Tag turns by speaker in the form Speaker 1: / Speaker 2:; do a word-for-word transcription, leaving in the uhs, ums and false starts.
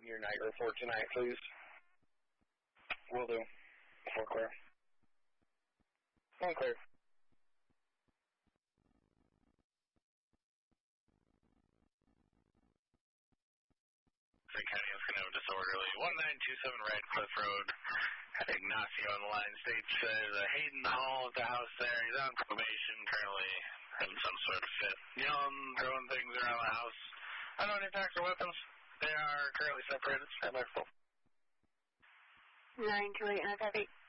Speaker 1: your night report tonight, please. Will do. Four clear. One clear.
Speaker 2: St. County is going to have a disorderly. one nine two seven Radcliffe Road. Ignacio on the line states says uh, Hayden Hall at the house there. He's on probation currently, having some sort of fit. Yelling, throwing things around the house. I don't know any attacks or weapons. They are currently separated. Stand by.
Speaker 3: nine two eight nine five eight.